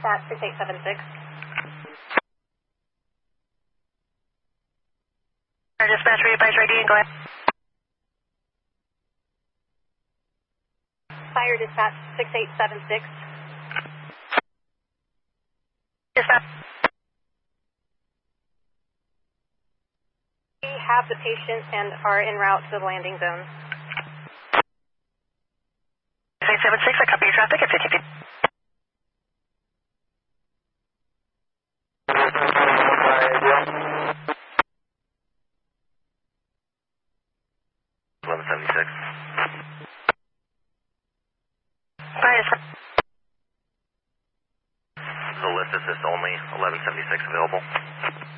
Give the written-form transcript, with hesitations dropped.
dispatch 6876. Dispatch, readvise ready and go ahead. Fire dispatch 6876. Dispatch. We have the patient and are en route to the landing zone. 6876, I copy your traffic at 50 feet. The lift assist only, 1176 available.